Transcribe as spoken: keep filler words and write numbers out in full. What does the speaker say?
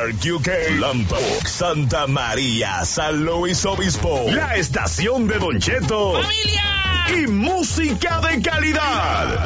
York, U K, Lambok, Santa María, San Luis Obispo, la estación de Don Cheto, ¡Familia! y música de calidad.